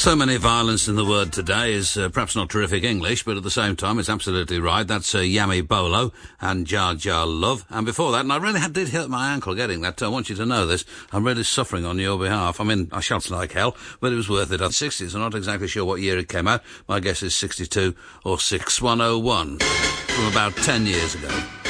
So many violence in the word today is perhaps not terrific English, but at the same time it's absolutely right. That's Yami Bolo and Jar Jar Love. And before that, and I really did hurt my ankle getting that. I want you to know this. I'm really suffering on your behalf. I mean, I shouted like hell, but it was worth it. I'm 60s. I'm not exactly sure what year it came out. My guess is 62 or 6101 from about 10 years ago.